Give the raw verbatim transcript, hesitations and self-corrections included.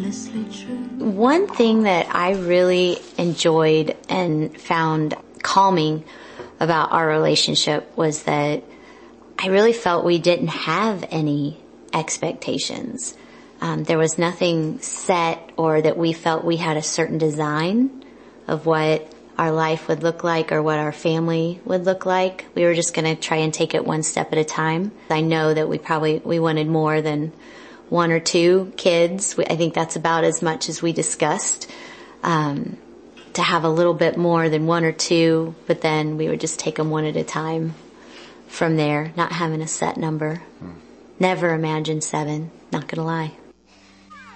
One thing that I really enjoyed and found calming about our relationship was that I really felt we didn't have any expectations. Um, there was nothing set or that we felt we had a certain design of what our life would look like or what our family would look like. We were just going to try and take it one step at a time. I know that we probably, we wanted more than one or two kids. I think that's about as much as we discussed, um, to have a little bit more than one or two, but then we would just take them one at a time from there, not having a set number. Hmm. Never imagined seven, not gonna lie.